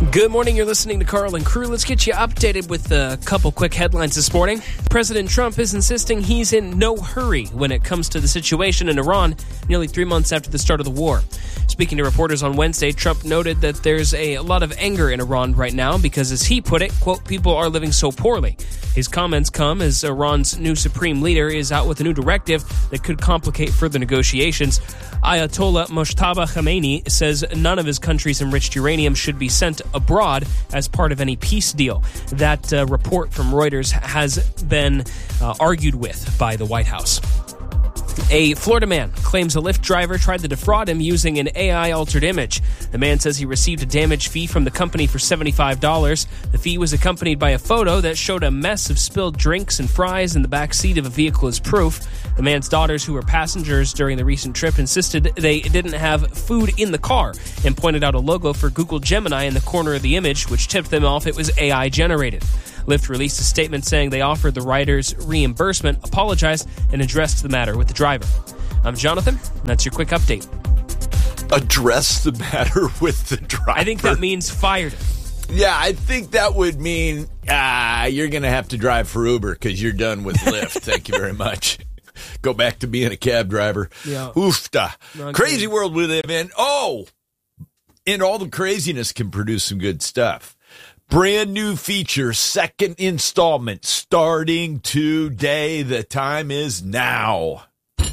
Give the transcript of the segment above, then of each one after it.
Good morning. You're listening to Carl and Crew. Let's get you updated with a couple quick headlines this morning. President Trump is insisting he's in no hurry when it comes to the situation in Iran, nearly 3 months after the start of the war. Speaking to reporters on Wednesday, Trump noted that there's a lot of anger in Iran right now because, as he put it, quote, people are living so poorly. His comments come as Iran's new supreme leader is out with a new directive that could complicate further negotiations. Ayatollah Mojtaba Khamenei says none of his country's enriched uranium should be sent abroad as part of any peace deal. That report from Reuters has been argued with by the White House. A Florida man claims a Lyft driver tried to defraud him using an AI-altered image. The man says he received a damage fee from the company for $75. The fee was accompanied by a photo that showed a mess of spilled drinks and fries in the back seat of a vehicle as proof. The man's daughters, who were passengers during the recent trip, insisted they didn't have food in the car and pointed out a logo for Google Gemini in the corner of the image, which tipped them off it was AI-generated. Lyft released a statement saying they offered the riders reimbursement, apologized, and addressed the matter with the driver. I'm Jonathan, and that's your quick update. Address the matter with the driver? I think that means fired him. Yeah, I think that would mean you're going to have to drive for Uber because you're done with Lyft. Thank you very much. Go back to being a cab driver. Yeah. Oofta. Crazy world we live in. Oh, and all the craziness can produce some good stuff. Brand new feature, second installment, starting today. The time is now.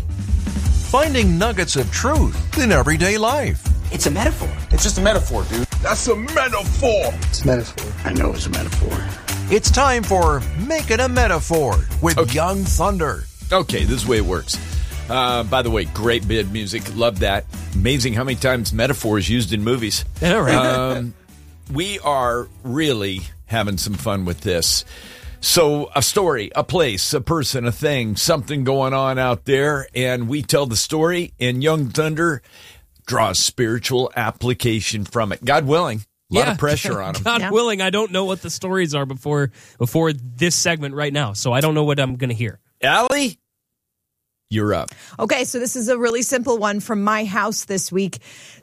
Finding nuggets of truth in everyday life. It's a metaphor. It's just a metaphor, dude. That's a metaphor. It's a metaphor. I know it's a metaphor. It's time for Make It a Metaphor with Young Thunder. Okay, this is the way it works. By the way, great bid music. Love that. Amazing how many times metaphor is used in movies. Yeah, right. We are really having some fun with this. So a story, a place, a person, a thing, something going on out there, and we tell the story, and Young Thunder draws spiritual application from it. God willing. A lot of pressure on him. God willing, I don't know what the stories are before this segment right now, so I don't know what I'm going to hear. Allie? You're up. Okay, so this is a really simple one from my house this week.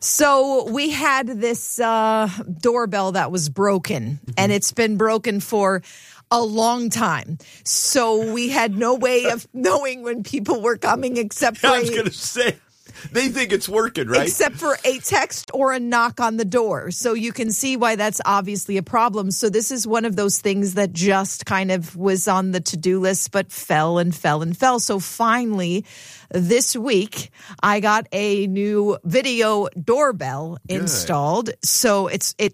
So we had this doorbell that was broken, and it's been broken for a long time. So we had no way of knowing when people were coming except for I was going to say, they think it's working, right? Except for a text or a knock on the door. So you can see why that's obviously a problem. So this is one of those things that just kind of was on the to-do list, but fell and fell and fell. So finally, this week, I got a new video doorbell installed. So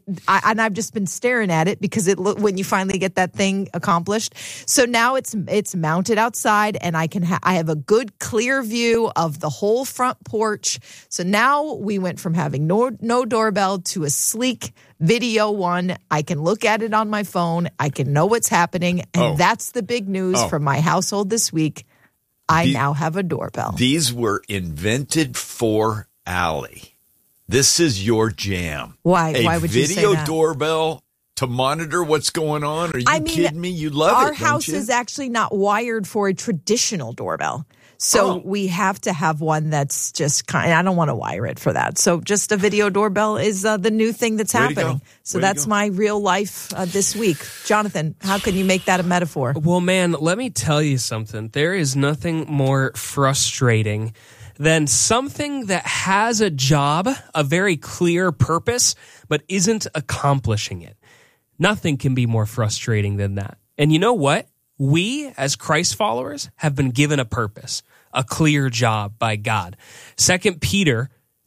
I've just been staring at it because when you finally get that thing accomplished. So now it's mounted outside, and I have a good clear view of the whole front porch. So now we went from having no doorbell to a sleek video one. I can look at it on my phone. I can know what's happening. And that's the big news from my household this week. I now have a doorbell. These were invented for Allie. This is your jam. Why? Why would you say that? A video doorbell to monitor what's going on? Are you kidding me? You love it, don't you? Our house is actually not wired for a traditional doorbell. So we have to have one that's just I don't want to wire it for that. So just a video doorbell is the new thing that's happening. So that's my real life this week. Jonathan, how can you make that a metaphor? Well, man, let me tell you something. There is nothing more frustrating than something that has a job, a very clear purpose, but isn't accomplishing it. Nothing can be more frustrating than that. And you know what? We, as Christ followers, have been given a purpose, a clear job by God. 1 Peter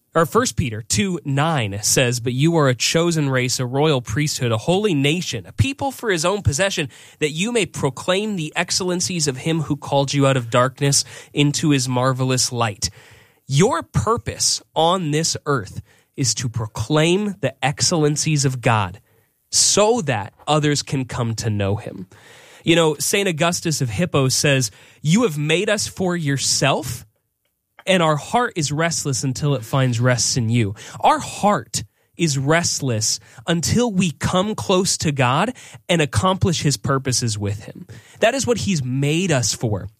2:9 says, "But you are a chosen race, a royal priesthood, a holy nation, a people for his own possession, that you may proclaim the excellencies of him who called you out of darkness into his marvelous light." Your purpose on this earth is to proclaim the excellencies of God so that others can come to know him. You know, St. Augustus of Hippo says, "You have made us for yourself, and our heart is restless until it finds rest in you." Our heart is restless until we come close to God and accomplish his purposes with him. That is what he's made us for.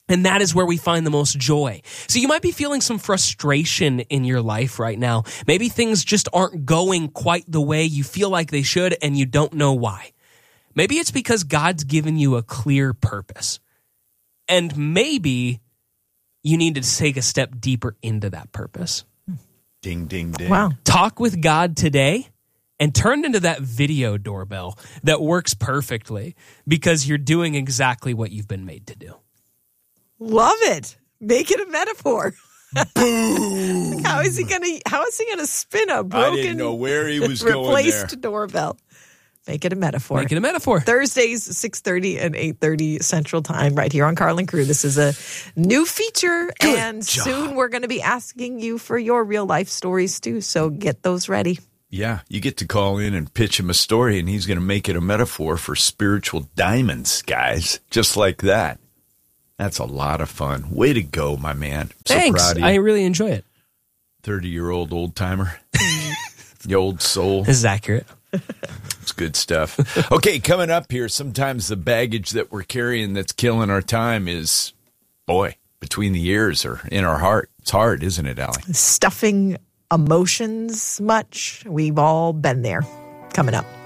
And that is where we find the most joy. So you might be feeling some frustration in your life right now. Maybe things just aren't going quite the way you feel like they should, and you don't know why. Maybe it's because God's given you a clear purpose. And maybe you need to take a step deeper into that purpose. Ding, ding, ding. Wow. Talk with God today and turn into that video doorbell that works perfectly because you're doing exactly what you've been made to do. Love it. Make it a metaphor. Boom. How is he gonna spin a broken, I didn't know where he was going replaced there. Doorbell? Make it a metaphor. Make it a metaphor. Thursdays, 6:30 and 8:30 Central Time, right here on Carl and Crew. This is a new feature, and soon we're going to be asking you for your real life stories too. So get those ready. Yeah, you get to call in and pitch him a story, and he's going to make it a metaphor for spiritual diamonds, guys. Just like that. That's a lot of fun. Way to go, my man. So Thanks. proud of you. I really enjoy it. 30-year-old old timer. The old soul. This is accurate. It's good stuff. Okay, coming up here, sometimes the baggage that we're carrying that's killing our time is, between the ears or in our heart. It's hard, isn't it, Allie? Stuffing emotions much. We've all been there. Coming up.